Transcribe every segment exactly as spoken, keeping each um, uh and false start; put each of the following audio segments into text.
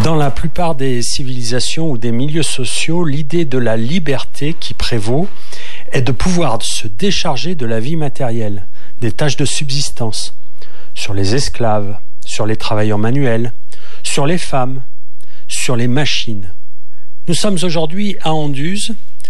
Dans la plupart des civilisations ou des milieux sociaux, l'idée de la liberté qui prévaut est de pouvoir se décharger de la vie matérielle, des tâches de subsistance, sur les esclaves, sur les travailleurs manuels, sur les femmes, sur les machines. Nous sommes aujourd'hui à Anduze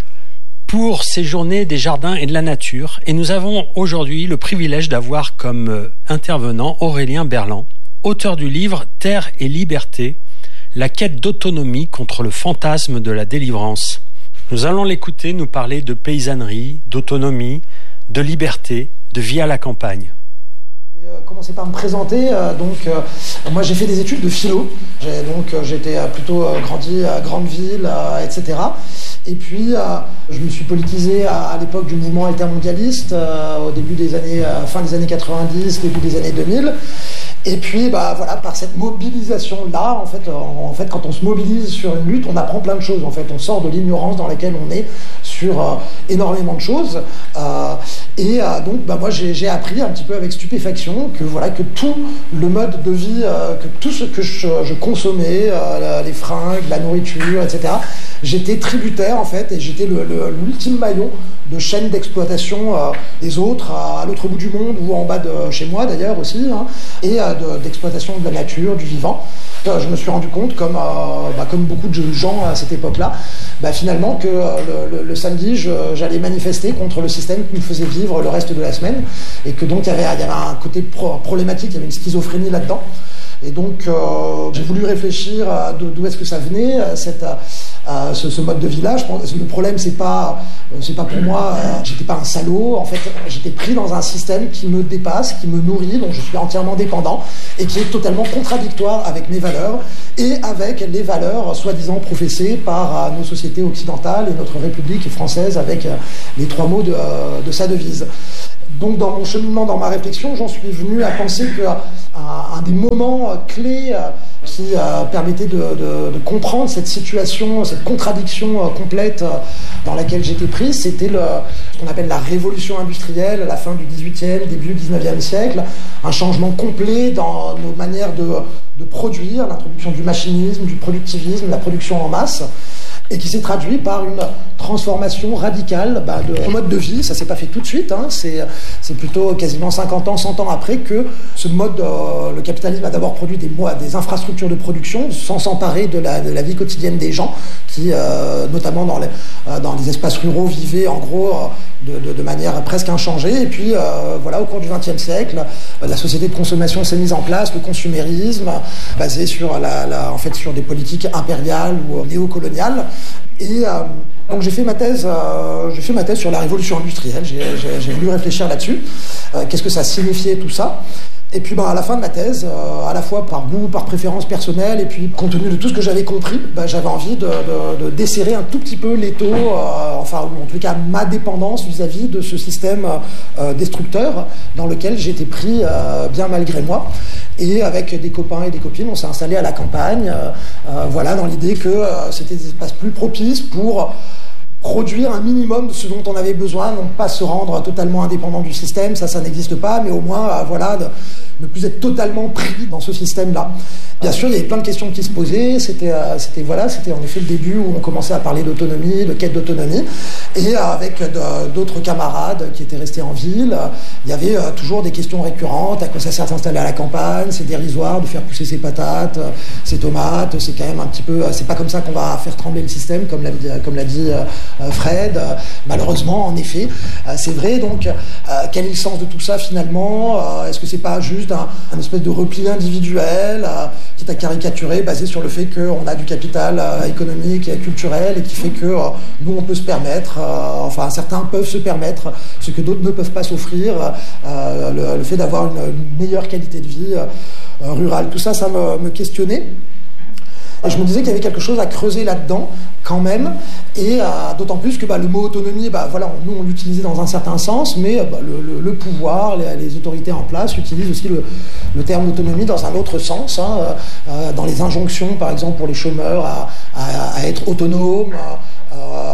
pour ces journées des jardins et de la nature et nous avons aujourd'hui le privilège d'avoir comme intervenant Aurélien Berland, auteur du livre « Terre et liberté », la quête d'autonomie contre le fantasme de la délivrance. Nous allons l'écouter nous parler de paysannerie, d'autonomie, de liberté, de vie à la campagne. J'ai commencé par me présenter. Euh, donc, euh, moi, j'ai fait des études de philo. J'ai, donc, euh, j'étais plutôt euh, grandi à grande ville, euh, et cetera. Et puis, euh, je me suis politisé à, à l'époque du mouvement altermondialiste, euh, au début des années, euh, fin des années quatre-vingt-dix, début des années deux mille. Et puis, bah, voilà, par cette mobilisation-là, en fait, en, en fait, quand on se mobilise sur une lutte, on apprend plein de choses. En fait, on sort de l'ignorance dans laquelle on est sur euh, énormément de choses. Euh, et euh, donc, bah, moi, j'ai, j'ai appris un petit peu avec stupéfaction que voilà, que tout le mode de vie, euh, que tout ce que je, je consommais, euh, les fringues, la nourriture, et cetera, j'étais tributaire, en fait, et j'étais le, le, l'ultime maillon de chaîne d'exploitation euh, des autres à, à l'autre bout du monde ou en bas de chez moi d'ailleurs aussi, hein, et euh, de, d'exploitation de la nature, du vivant. Euh, je me suis rendu compte, comme, euh, bah, comme beaucoup de gens à cette époque-là, bah, finalement que euh, le, le, le samedi, je, j'allais manifester contre le système qui me faisait vivre le reste de la semaine, et que donc il y avait, il y avait un côté pro- problématique, il y avait une schizophrénie là-dedans. Et donc euh, j'ai voulu réfléchir à d'où est-ce que ça venait, cette... Euh, ce, ce mode de vie-là. Je pense, le problème, c'est pas, euh, c'est pas pour moi, euh, j'étais pas un salaud. En fait, j'étais pris dans un système qui me dépasse, qui me nourrit, dont je suis entièrement dépendant et qui est totalement contradictoire avec mes valeurs et avec les valeurs soi-disant professées par euh, nos sociétés occidentales et notre République française avec euh, les trois mots de, euh, de sa devise. Donc, dans mon cheminement, dans ma réflexion, j'en suis venu à penser qu'un un des moments euh, clés euh, qui euh, permettait de, de, de comprendre cette situation, cette contradiction euh, complète euh, dans laquelle j'étais pris, c'était le, ce qu'on appelle la révolution industrielle à la fin du dix-huitième, début du dix-neuvième siècle, un changement complet dans nos manières de, de produire, l'introduction du machinisme, du productivisme, la production en masse, et qui s'est traduit par une transformation radicale bah, de mode de vie. Ça s'est pas fait tout de suite, hein. c'est, c'est plutôt quasiment cinquante ans, cent ans après que ce mode, euh, le capitalisme a d'abord produit des, des infrastructures de production sans s'emparer de la, de la vie quotidienne des gens qui, euh, notamment dans les, euh, dans les espaces ruraux, vivaient en gros euh, de, de, de manière presque inchangée. Et puis euh, voilà, au cours du vingtième siècle, euh, la société de consommation s'est mise en place, le consumérisme, basé sur, la, la, en fait, sur des politiques impériales ou euh, néocoloniales. Et euh, donc j'ai fait ma thèse, euh, j'ai fait ma thèse sur la révolution industrielle. J'ai, j'ai, j'ai voulu réfléchir là-dessus. Euh, qu'est-ce que ça signifiait tout ça ? Et puis ben, à la fin de ma thèse, euh, à la fois par goût, par préférence personnelle, et puis compte tenu de tout ce que j'avais compris, ben, j'avais envie de, de, de desserrer un tout petit peu l'étau, euh, enfin en tout cas ma dépendance vis-à-vis de ce système euh, destructeur dans lequel j'étais pris euh, bien malgré moi. Et avec des copains et des copines, on s'est installés à la campagne, euh, euh, voilà, dans l'idée que euh, c'était des espaces plus propices pour produire un minimum de ce dont on avait besoin, non pas se rendre totalement indépendant du système, ça, ça n'existe pas, mais au moins, euh, voilà, de ne plus être totalement pris dans ce système-là. Bien sûr, il y avait plein de questions qui se posaient, c'était, euh, c'était, voilà, c'était en effet le début où on commençait à parler d'autonomie, de quête d'autonomie, et euh, avec de, d'autres camarades qui étaient restés en ville, euh, il y avait euh, toujours des questions récurrentes, à quoi ça sert d'installer à la campagne, c'est dérisoire de faire pousser ses patates, euh, ses tomates, c'est quand même un petit peu, euh, c'est pas comme ça qu'on va faire trembler le système, comme l'a, comme l'a dit euh, Fred, euh, malheureusement, en effet, euh, c'est vrai, donc, euh, quel est le sens de tout ça finalement, euh, est-ce que c'est pas juste un, un espèce de repli individuel, euh, qui est à caricaturer, basé sur le fait qu'on a du capital euh, économique et culturel et qui fait que euh, nous, on peut se permettre, euh, enfin, certains peuvent se permettre ce que d'autres ne peuvent pas s'offrir, euh, le, le fait d'avoir une, une meilleure qualité de vie euh, rurale. Tout ça, ça me, me questionnait. Et je me disais qu'il y avait quelque chose à creuser là-dedans, quand même, et euh, d'autant plus que bah, le mot autonomie, bah, voilà, nous on l'utilisait dans un certain sens, mais bah, le, le, le pouvoir, les, les autorités en place utilisent aussi le, le terme d'autonomie dans un autre sens, hein, euh, dans les injonctions, par exemple, pour les chômeurs à, à, à être autonomes. Euh, on,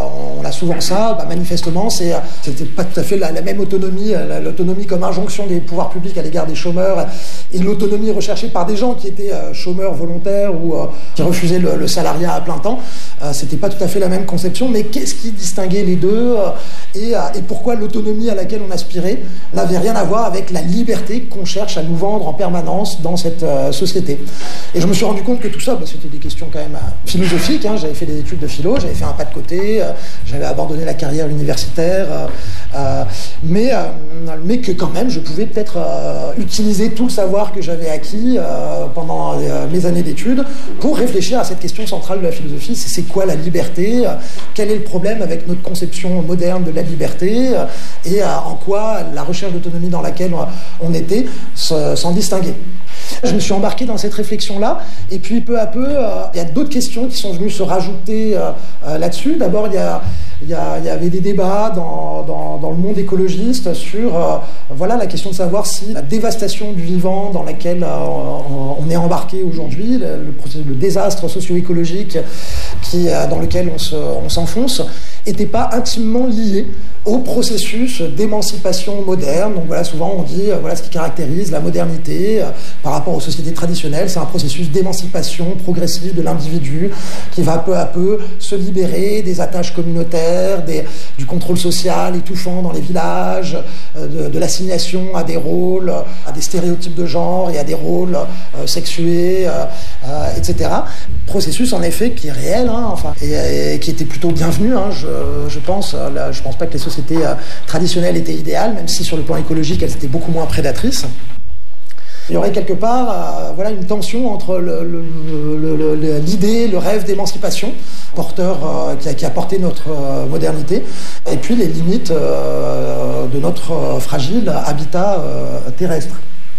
a souvent ça, bah, manifestement, c'est, c'était pas tout à fait la, la même autonomie, la, l'autonomie comme injonction des pouvoirs publics à l'égard des chômeurs, et l'autonomie recherchée par des gens qui étaient euh, chômeurs volontaires ou euh, qui refusaient le, le salariat à plein temps. Euh, c'était pas tout à fait la même conception, mais qu'est-ce qui distinguait les deux euh, et, euh, et pourquoi l'autonomie à laquelle on aspirait n'avait rien à voir avec la liberté qu'on cherche à nous vendre en permanence dans cette euh, société. Et je me suis rendu compte que tout ça, bah, c'était des questions quand même euh, philosophiques. Hein. J'avais fait des études de philo, j'avais fait un pas de côté, euh, j'avais abandonné la carrière universitaire, euh, euh, mais, euh, mais que quand même je pouvais peut-être euh, utiliser tout le savoir que j'avais acquis euh, pendant euh, mes années d'études pour réfléchir à cette question centrale de la philosophie. C'est, c'est quoi la liberté ? Quel est le problème avec notre conception moderne de la liberté ? Et euh, en quoi la recherche d'autonomie dans laquelle on était s'en distinguait. Je me suis embarqué dans cette réflexion-là, et puis peu à peu, euh, il y a d'autres questions qui sont venues se rajouter euh, euh, là-dessus. D'abord, il y, a, il, y a, il y avait des débats dans, dans, dans le monde écologiste sur euh, voilà, la question de savoir si la dévastation du vivant dans laquelle euh, on est embarqué aujourd'hui, le, le, le désastre socio-écologique qui, euh, dans lequel on, se, on s'enfonce, n'était pas intimement lié au processus d'émancipation moderne. Donc voilà, souvent on dit, euh, voilà ce qui caractérise la modernité euh, par rapport aux sociétés traditionnelles, c'est un processus d'émancipation progressive de l'individu qui va peu à peu se libérer des attaches communautaires, des, du contrôle social étouffant dans les villages, euh, de, de l'assignation à des rôles, à des stéréotypes de genre et à des rôles euh, sexués, euh, euh, et cetera. Processus en effet qui est réel, hein, enfin, et, et qui était plutôt bienvenu, hein, je, je pense. Là, je pense pas que les sociétés euh, traditionnelles étaient idéales, même si sur le plan écologique elles étaient beaucoup moins prédatrices. Il y aurait quelque part euh, voilà, une tension entre le, le, le, le, l'idée, le rêve d'émancipation, porteur euh, qui, a, qui a porté notre euh, modernité, et puis les limites euh, de notre euh, fragile habitat euh, terrestre.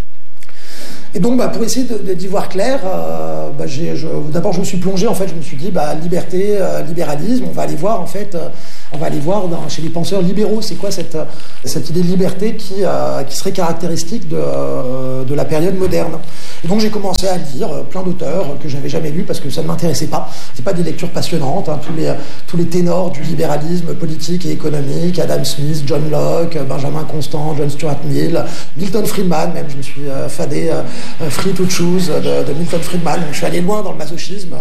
Et donc, bah, pour essayer de, de, d'y voir clair, euh, bah, j'ai, je, d'abord je me suis plongé, en fait, je me suis dit, bah, liberté, euh, libéralisme, on va aller voir, en fait, euh, on va aller voir dans, chez les penseurs libéraux, c'est quoi cette, cette idée de liberté qui, euh, qui serait caractéristique de, euh, de la période moderne. Et donc j'ai commencé à lire plein d'auteurs que j'avais jamais lus parce que ça ne m'intéressait pas. C'est pas des lectures passionnantes, hein, tous les, tous les ténors du libéralisme politique et économique, Adam Smith, John Locke, Benjamin Constant, John Stuart Mill, Milton Friedman, même je me suis euh, fadé euh, Free to Choose de, de Milton Friedman, donc je suis allé loin dans le masochisme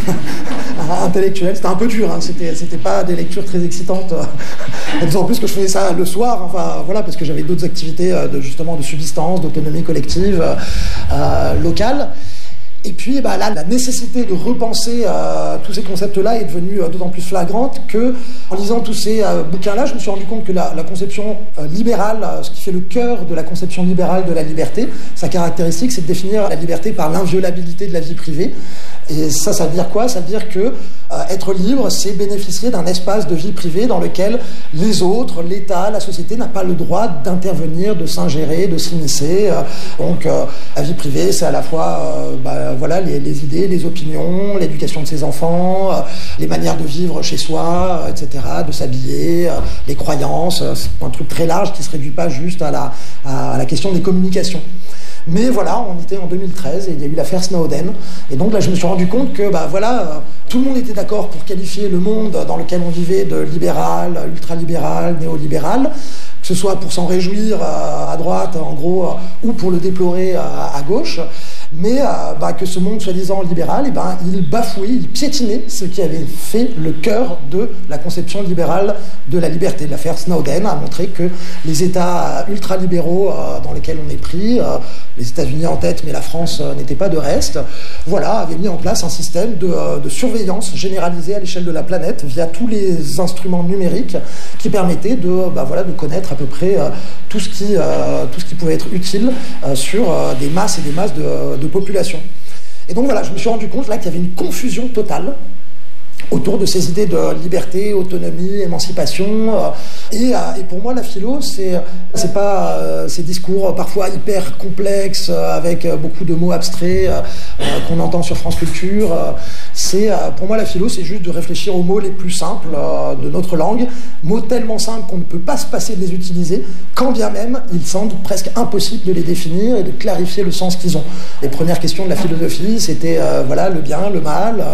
intellectuel. C'était un peu dur, hein, c'était, c'était pas des lectures très excitantes, d'autant plus que je faisais ça le soir, enfin voilà, parce que j'avais d'autres activités de, justement de subsistance, d'autonomie collective euh, locale. Et puis bah, là, la nécessité de repenser euh, tous ces concepts-là est devenue euh, d'autant plus flagrante que, en lisant tous ces euh, bouquins-là, je me suis rendu compte que la, la conception euh, libérale, euh, ce qui fait le cœur de la conception libérale de la liberté, sa caractéristique, c'est de définir la liberté par l'inviolabilité de la vie privée. Et ça, ça veut dire quoi ? Ça veut dire que euh, être libre, c'est bénéficier d'un espace de vie privée dans lequel les autres, l'État, la société n'a pas le droit d'intervenir, de s'ingérer, de s'immiscer. Euh, donc, euh, la vie privée, c'est à la fois euh, bah, voilà, les, les idées, les opinions, l'éducation de ses enfants, euh, les manières de vivre chez soi, euh, et cetera, de s'habiller, euh, les croyances. Euh, c'est un truc très large qui ne se réduit pas juste à la, à la question des communications. Mais voilà, on était en deux mille treize et il y a eu l'affaire Snowden. Et donc là, je me suis rendu compte que bah, voilà, euh, tout le monde était d'accord pour qualifier le monde dans lequel on vivait de libéral, ultralibéral, néolibéral, que ce soit pour s'en réjouir euh, à droite, en gros, euh, ou pour le déplorer euh, à gauche. Mais euh, bah, que ce monde soi-disant libéral, eh ben, il bafouait, il piétinait ce qui avait fait le cœur de la conception libérale de la liberté. L'affaire Snowden a montré que les États ultralibéraux euh, dans lesquels on est pris, euh, les États-Unis en tête, mais la France euh, n'était pas de reste, voilà, avaient mis en place un système de, euh, de surveillance généralisée à l'échelle de la planète via tous les instruments numériques qui permettaient de, bah, voilà, de connaître à peu près euh, tout ce qui, euh, tout ce qui pouvait être utile euh, sur euh, des masses et des masses de, de population. Et donc voilà, je me suis rendu compte là qu'il y avait une confusion totale autour de ces idées de liberté, autonomie, émancipation. Euh, et, euh, et pour moi, la philo, c'est, c'est pas euh, ces discours parfois hyper complexes, euh, avec beaucoup de mots abstraits euh, euh, qu'on entend sur France Culture. Euh, c'est, euh, pour moi, la philo, c'est juste de réfléchir aux mots les plus simples euh, de notre langue, mots tellement simples qu'on ne peut pas se passer de les utiliser, quand bien même il semble presque impossible de les définir et de clarifier le sens qu'ils ont. Les premières questions de la philosophie, c'était euh, voilà, le bien, le mal. Euh,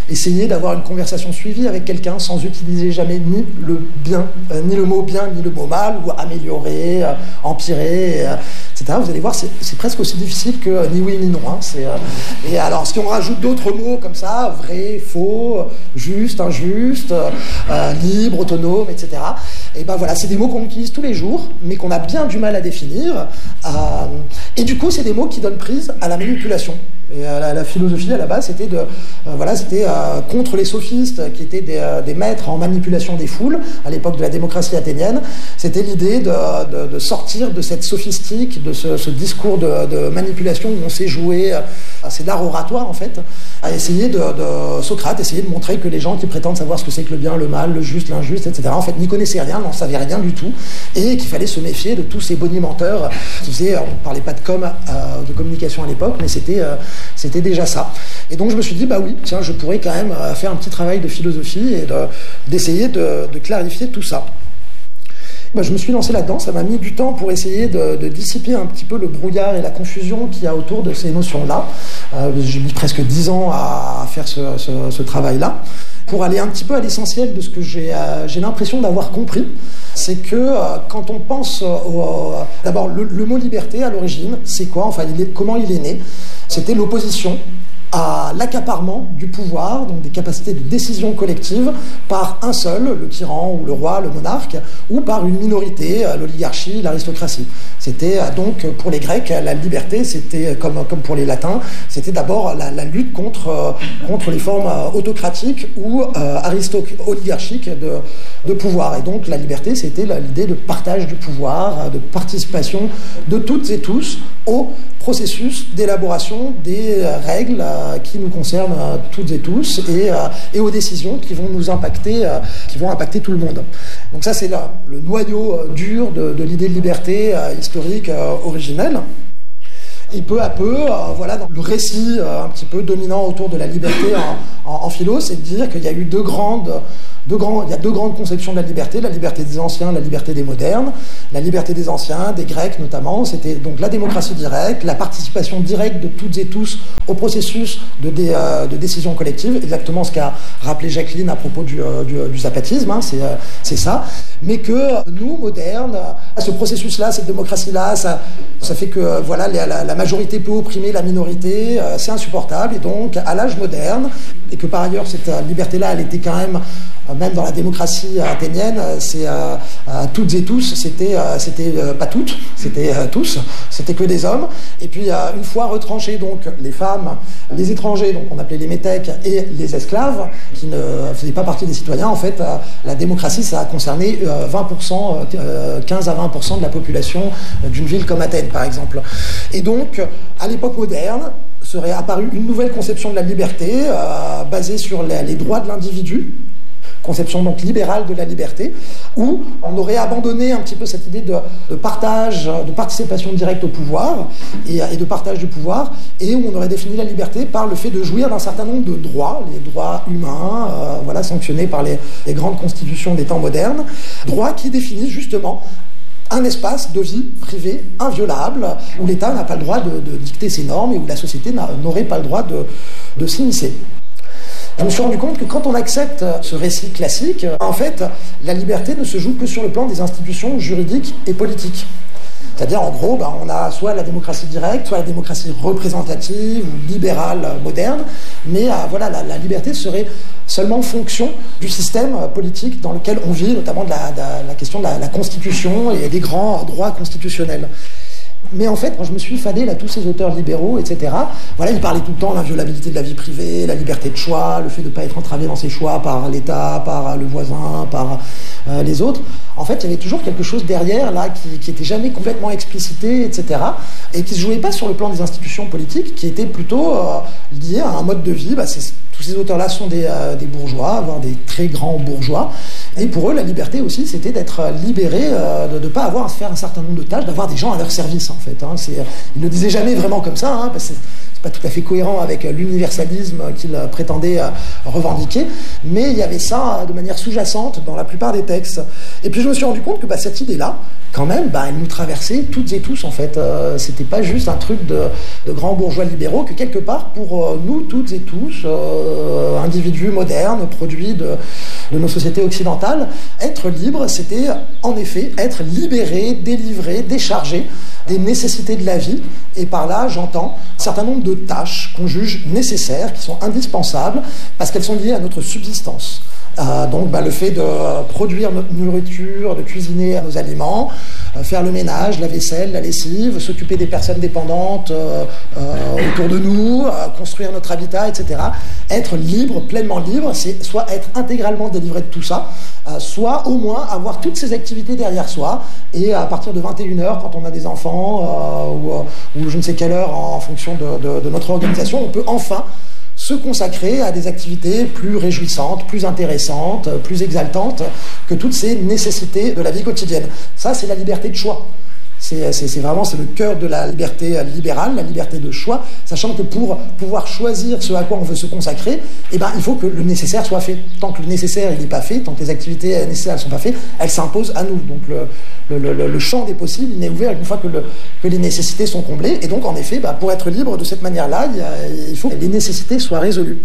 essayer d'avoir une conversation suivie avec quelqu'un sans utiliser jamais ni le bien, euh, ni le mot bien, ni le mot mal, ou améliorer, euh, empirer, euh, et cetera. Vous allez voir, c'est, c'est presque aussi difficile que euh, ni oui ni non. Hein. C'est, euh, et alors, si on rajoute d'autres mots comme ça, vrai, faux, juste, injuste, euh, libre, autonome, et cetera. Et ben voilà, c'est des mots qu'on utilise tous les jours, mais qu'on a bien du mal à définir. Euh, et du coup, c'est des mots qui donnent prise à la manipulation. Et euh, la, la philosophie à la base, c'était de, euh, voilà, c'était euh, contre les sophistes, qui étaient des, euh, des maîtres en manipulation des foules à l'époque de la démocratie athénienne. C'était l'idée de, de, de sortir de cette sophistique, de ce, ce discours de, de manipulation où on s'est joué, euh, c'est de l'art oratoire en fait, à essayer de, de Socrate, essayer de montrer que les gens qui prétendent savoir ce que c'est que le bien, le mal, le juste, l'injuste, et cetera, en fait, n'y connaissaient rien, n'en savaient rien du tout, et qu'il fallait se méfier de tous ces bonimenteurs qui faisaient, on ne parlait pas de com, euh, de communication à l'époque, mais c'était, euh, c'était déjà ça. Et donc je me suis dit, bah oui, tiens, je pourrais quand même euh, faire un petit travail de philosophie et de, d'essayer de, de clarifier tout ça. Bah, je me suis lancé là-dedans, ça m'a mis du temps pour essayer de, de dissiper un petit peu le brouillard et la confusion qu'il y a autour de ces notions-là. Euh, j'ai mis presque dix ans à faire ce, ce, ce travail-là. Pour aller un petit peu à l'essentiel de ce que j'ai, euh, j'ai l'impression d'avoir compris, c'est que euh, quand on pense au, euh, d'abord le, le mot liberté à l'origine, c'est quoi? Enfin, il est, comment il est né? C'était l'opposition à l'accaparement du pouvoir, donc des capacités de décision collective, par un seul, le tyran ou le roi, le monarque, ou par une minorité, l'oligarchie, l'aristocratie. C'était donc, pour les Grecs, la liberté, c'était, comme, comme pour les Latins, c'était d'abord la, la lutte contre, contre les formes autocratiques ou euh, aristo-oligarchiques de, de pouvoir. Et donc la liberté, c'était l'idée de partage du pouvoir, de participation de toutes et tous au processus d'élaboration des règles euh, qui nous concernent euh, toutes et tous et, euh, et aux décisions qui vont nous impacter, euh, qui vont impacter tout le monde. Donc ça, c'est là, le noyau euh, dur de, de l'idée de liberté euh, historique euh, originelle. Et peu à peu, euh, voilà, dans le récit euh, un petit peu dominant autour de la liberté en, en, en philo, c'est de dire qu'il y a eu deux grandes, deux grands, il y a deux grandes conceptions de la liberté, la liberté des anciens, la liberté des modernes. La liberté des anciens, des Grecs notamment, c'était donc la démocratie directe, la participation directe de toutes et tous au processus de, dé, euh, de décision collective, exactement ce qu'a rappelé Jacqueline à propos du, euh, du, du zapatisme, hein, c'est, euh, c'est ça, mais que nous, modernes, ce processus-là, cette démocratie-là, ça, ça fait que euh, voilà, la, la, la majorité peut opprimer la minorité, euh, c'est insupportable, et donc à l'âge moderne, et que par ailleurs cette euh, liberté-là, elle était quand même, euh, même dans la démocratie athénienne, c'est euh, euh, toutes et tous, c'était, euh, c'était euh, pas toutes, c'était euh, tous, c'était que des hommes, et puis euh, une fois retranchés donc les femmes, les étrangers, donc on appelait les métèques, et les esclaves, qui ne faisaient pas partie des citoyens, en fait, euh, la démocratie, ça a concerné euh, vingt pour cent, euh, quinze à vingt pour cent de la population d'une ville comme Athènes, par exemple. Et donc, à l'époque moderne, serait apparue une nouvelle conception de la liberté, euh, basée sur les, les droits de l'individu, conception donc libérale de la liberté, où on aurait abandonné un petit peu cette idée de, de partage, de participation directe au pouvoir et, et de partage du pouvoir, et où on aurait défini la liberté par le fait de jouir d'un certain nombre de droits, les droits humains, euh, voilà, sanctionnés par les, les grandes constitutions des temps modernes, droits qui définissent justement un espace de vie privée inviolable, où l'État n'a pas le droit de, de dicter ses normes et où la société n'aurait pas le droit de, de s'immiscer. Je me suis rendu compte que quand on accepte ce récit classique, en fait, la liberté ne se joue que sur le plan des institutions juridiques et politiques. C'est-à-dire, en gros, ben, on a soit la démocratie directe, soit la démocratie représentative ou libérale moderne, mais euh, voilà, la, la liberté serait seulement fonction du système politique dans lequel on vit, notamment de la, de la question de la, la Constitution et des grands droits constitutionnels. Mais en fait, quand je me suis fadé là, tous ces auteurs libéraux, et cetera, voilà, ils parlaient tout le temps de l'inviolabilité de la vie privée, la liberté de choix, le fait de ne pas être entravé dans ses choix par l'État, par le voisin, par euh, les autres. En fait, il y avait toujours quelque chose derrière, là, qui, qui était jamais complètement explicité, et cetera, et qui ne se jouait pas sur le plan des institutions politiques, qui était plutôt euh, lié à un mode de vie. Bah, c'est, tous ces auteurs-là sont des, euh, des bourgeois, voire des très grands bourgeois, Et pour eux, la liberté aussi, c'était d'être libéré, euh, de ne pas avoir à faire un certain nombre de tâches, d'avoir des gens à leur service, en fait. Hein. C'est, ils ne le disaient jamais vraiment comme ça, hein, parce que c'est pas tout à fait cohérent avec l'universalisme qu'ils prétendaient euh, revendiquer, mais il y avait ça de manière sous-jacente dans la plupart des textes. Et puis je me suis rendu compte que bah, cette idée-là, quand même, bah, elle nous traversait toutes et tous, en fait. Euh, c'était pas juste un truc de, de grands bourgeois libéraux, que quelque part, pour euh, nous toutes et tous, euh, individus modernes, produits de, de nos sociétés occidentales, être libre, c'était en effet être libéré, délivré, déchargé des nécessités de la vie, et par là j'entends un certain nombre de tâches qu'on juge nécessaires, qui sont indispensables, parce qu'elles sont liées à notre subsistance. Euh, donc bah, le fait de produire notre nourriture, de cuisiner nos aliments, euh, faire le ménage, la vaisselle, la lessive, s'occuper des personnes dépendantes euh, euh, autour de nous, euh, construire notre habitat, et cetera. Être libre, pleinement libre, c'est soit être intégralement délivré de tout ça, euh, soit au moins avoir toutes ces activités derrière soi, et à partir de vingt et une heures, quand on a des enfants, euh, ou, ou je ne sais quelle heure en fonction de, de, de notre organisation, on peut enfin se consacrer à des activités plus réjouissantes, plus intéressantes, plus exaltantes que toutes ces nécessités de la vie quotidienne. Ça, c'est la liberté de choix. C'est, c'est, c'est vraiment c'est le cœur de la liberté libérale, la liberté de choix, sachant que pour pouvoir choisir ce à quoi on veut se consacrer, eh ben, il faut que le nécessaire soit fait. Tant que le nécessaire n'est pas fait, tant que les activités nécessaires ne sont pas faites, elles s'imposent à nous. Donc le, le, le, le champ des possibles n'est ouvert une fois que, le, que les nécessités sont comblées. Et donc en effet, bah, pour être libre de cette manière-là, il, y a, il faut que les nécessités soient résolues.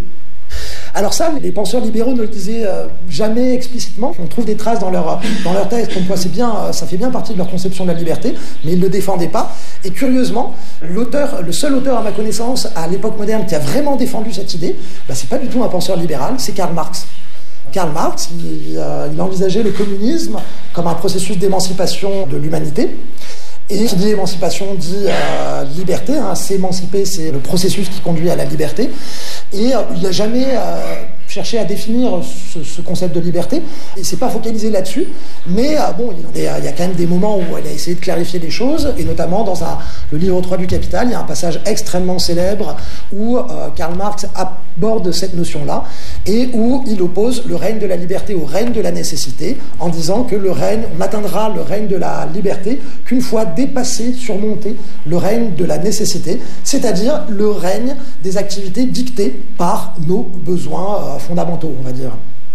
Alors ça, les penseurs libéraux ne le disaient euh, jamais explicitement. On trouve des traces dans leur, dans leur texte, comme quoi c'est bien, euh, ça fait bien partie de leur conception de la liberté, mais ils ne le défendaient pas. Et curieusement, l'auteur, le seul auteur à ma connaissance à l'époque moderne qui a vraiment défendu cette idée, bah, c'est pas du tout un penseur libéral, c'est Karl Marx. Karl Marx, il, euh, il envisageait le communisme comme un processus d'émancipation de l'humanité. Et qui dit émancipation dit euh, liberté, hein. S'émanciper, c'est le processus qui conduit à la liberté. Et euh, il n'a jamais euh, cherché à définir ce, ce concept de liberté. Il ne s'est pas focalisé là-dessus. Mais euh, bon, il y, a, il y a quand même des moments où il a essayé de clarifier les choses. Et notamment dans un, le livre trois du Capital, il y a un passage extrêmement célèbre où euh, Karl Marx aborde cette notion-là et où il oppose le règne de la liberté au règne de la nécessité en disant que le règne, on atteindra le règne de la liberté qu'une fois dépasser, surmonter le règne de la nécessité, c'est-à-dire le règne des activités dictées par nos besoins euh, fondamentaux, on va dire.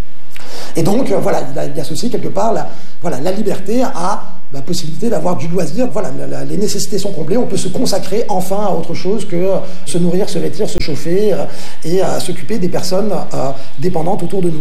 Et donc, euh, voilà, il associe quelque part la, voilà, la liberté à la possibilité d'avoir du loisir. Voilà, la, la, les nécessités sont comblées, on peut se consacrer enfin à autre chose que euh, se nourrir, se vêtir, se chauffer euh, et euh, s'occuper des personnes euh, dépendantes autour de nous.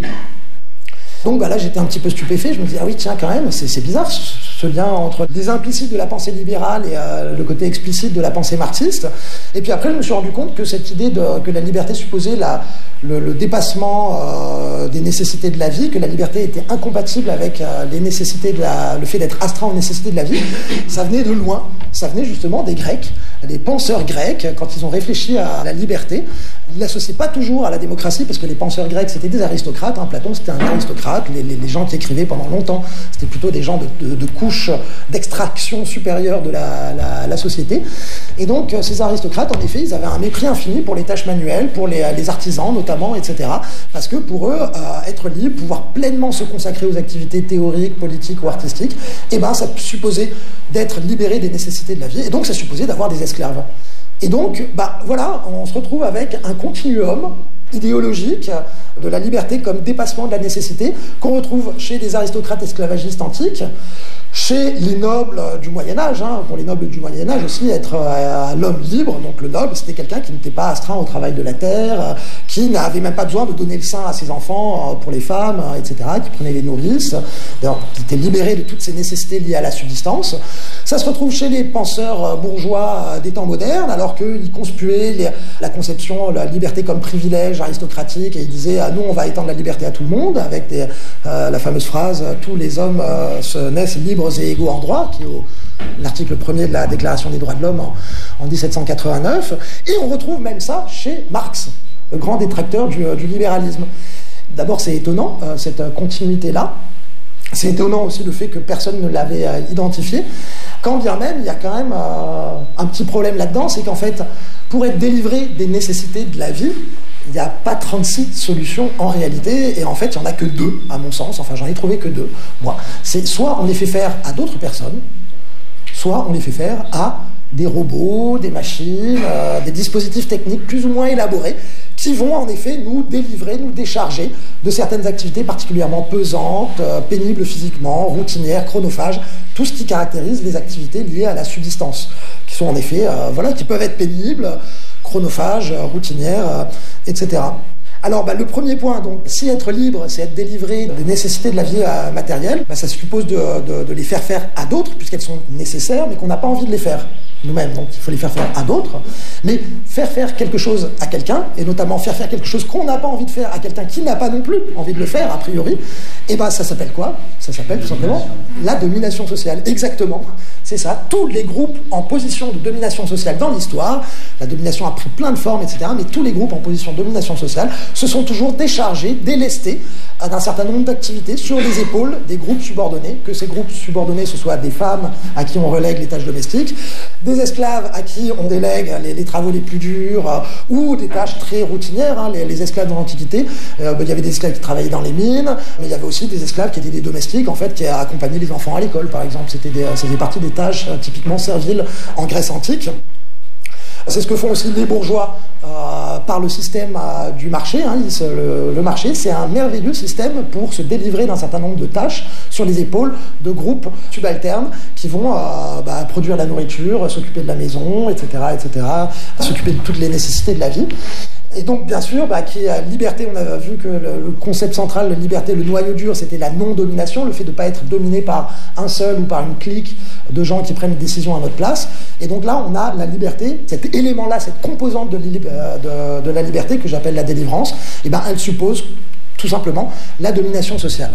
Donc bah là j'étais un petit peu stupéfait, je me disais ah oui tiens quand même c'est, c'est bizarre ce lien entre les implicites de la pensée libérale et euh, le côté explicite de la pensée marxiste. Et puis après je me suis rendu compte que cette idée de, que la liberté supposait la, le, le dépassement euh, des nécessités de la vie, que la liberté était incompatible avec euh, les nécessités de la, le fait d'être astreint aux nécessités de la vie, ça venait de loin, ça venait justement des Grecs. Les penseurs grecs, quand ils ont réfléchi à la liberté, ils ne l'associaient pas toujours à la démocratie, parce que les penseurs grecs, c'était des aristocrates. Hein. Platon, c'était un aristocrate. Les, les, les gens qui écrivaient pendant longtemps, c'était plutôt des gens de, de, de couches d'extraction supérieure de la, la, la société. Et donc, ces aristocrates, en effet, ils avaient un mépris infini pour les tâches manuelles, pour les, les artisans notamment, et cetera. Parce que pour eux, euh, être libre, pouvoir pleinement se consacrer aux activités théoriques, politiques ou artistiques, eh ben, ça supposait d'être libéré des nécessités de la vie. Et donc, ça supposait d'avoir des esclaves. Et donc, bah, voilà, on se retrouve avec un continuum idéologique de la liberté comme dépassement de la nécessité qu'on retrouve chez des aristocrates esclavagistes antiques, chez les nobles du Moyen-Âge, hein, pour les nobles du Moyen-Âge aussi, être euh, l'homme libre, donc le noble, c'était quelqu'un qui n'était pas astreint au travail de la terre, euh, qui n'avait même pas besoin de donner le sein à ses enfants euh, pour les femmes, euh, et cetera, qui prenait les nourrices, d'ailleurs, qui était libéré de toutes ces nécessités liées à la subsistance. Ça se retrouve chez les penseurs bourgeois euh, des temps modernes, alors qu'ils conspuaient les, la conception, la liberté comme privilège aristocratique, et ils disaient ah, nous on va étendre la liberté à tout le monde, avec des, euh, la fameuse phrase tous les hommes euh, se naissent libres et égaux en droit, qui est au, l'article premier de la Déclaration des droits de l'homme en, en dix-sept cent quatre-vingt-neuf, et on retrouve même ça chez Marx, le grand détracteur du, du libéralisme. D'abord c'est étonnant, euh, cette continuité-là, c'est étonnant aussi le fait que personne ne l'avait euh, identifié, quand bien même il y a quand même euh, un petit problème là-dedans, c'est qu'en fait, pour être délivré des nécessités de la vie, Il n'y a pas trente-six solutions en réalité, et en fait, il n'y en a que deux, à mon sens. Enfin, j'en ai trouvé que deux, moi. C'est soit on les fait faire à d'autres personnes, soit on les fait faire à des robots, des machines, euh, des dispositifs techniques plus ou moins élaborés, qui vont en effet nous délivrer, nous décharger de certaines activités particulièrement pesantes, euh, pénibles physiquement, routinières, chronophages, tout ce qui caractérise les activités liées à la subsistance, qui sont en effet, euh, voilà, qui peuvent être pénibles, chronophages, routinières, euh, et cetera. Alors, bah, le premier point, donc, si être libre, c'est être délivré des nécessités de la vie euh, matérielle, bah, ça suppose de, de, de les faire faire à d'autres, puisqu'elles sont nécessaires, mais qu'on n'a pas envie de les faire nous-mêmes. Donc, il faut les faire faire à d'autres. Mais faire faire quelque chose à quelqu'un, et notamment faire faire quelque chose qu'on n'a pas envie de faire à quelqu'un qui n'a pas non plus envie de le faire, a priori, et ben, ça s'appelle quoi ? Ça s'appelle tout simplement la domination sociale. Exactement. C'est ça. Tous les groupes en position de domination sociale dans l'histoire, la domination a pris plein de formes, et cetera, mais tous les groupes en position de domination sociale se sont toujours déchargés, délestés d'un certain nombre d'activités sur les épaules des groupes subordonnés, que ces groupes subordonnés, ce soit des femmes à qui on relègue les tâches domestiques, des esclaves à qui on délègue les, les travaux les plus durs, euh, ou des tâches très routinières, hein, les, les esclaves dans l'Antiquité. Euh, ben, il y avait des esclaves qui travaillaient dans les mines, mais il y avait aussi des esclaves qui étaient des domestiques, en fait, qui accompagnaient les enfants à l'école, par exemple. C'était des, ça faisait partie des tâches euh, typiquement serviles en Grèce antique. C'est ce que font aussi les bourgeois euh, par le système euh, du marché. Hein. Ils, le, le marché, c'est un merveilleux système pour se délivrer d'un certain nombre de tâches sur les épaules de groupes subalternes qui vont euh, bah, produire la nourriture, s'occuper de la maison, et cetera, et cetera, s'occuper de toutes les nécessités de la vie. Et donc, bien sûr, bah, qui est à liberté, on a vu que le, le concept central de liberté, le noyau dur, c'était la non-domination, le fait de ne pas être dominé par un seul ou par une clique de gens qui prennent des décisions à notre place. Et donc là, on a la liberté, cet élément-là, cette composante de, de, de la liberté que j'appelle la délivrance, et ben, elle suppose tout simplement la domination sociale.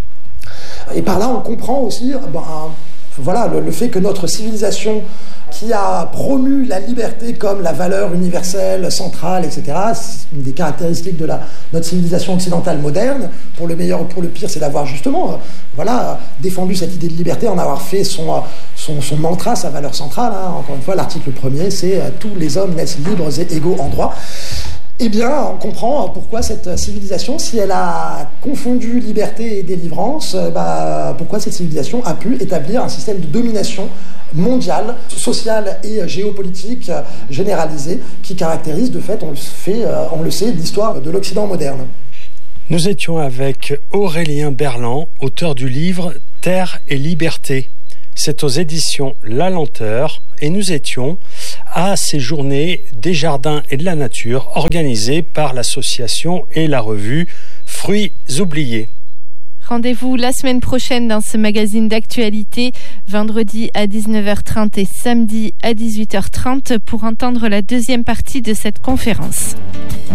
Et par là, on comprend aussi ben, voilà, le, le fait que notre civilisation, qui a promu la liberté comme la valeur universelle, centrale, et cetera. C'est une des caractéristiques de la, notre civilisation occidentale moderne. Pour le meilleur ou pour le pire, c'est d'avoir justement euh, voilà, défendu cette idée de liberté, en avoir fait son, euh, son, son mantra, sa valeur centrale. Hein. Encore une fois, l'article premier, c'est euh, « Tous les hommes naissent libres et égaux en droit ». Eh bien, on comprend pourquoi cette civilisation, si elle a confondu liberté et délivrance, bah, pourquoi cette civilisation a pu établir un système de domination mondiale, sociale et géopolitique généralisée qui caractérise de fait, on le, fait, on le sait, l'histoire de l'Occident moderne. Nous étions avec Aurélien Berland, auteur du livre « Terre et liberté ». C'est aux éditions La Lenteur et nous étions à ces journées des jardins et de la nature organisées par l'association et la revue Fruits oubliés. Rendez-vous la semaine prochaine dans ce magazine d'actualité, vendredi à dix-neuf heures trente et samedi à dix-huit heures trente pour entendre la deuxième partie de cette conférence.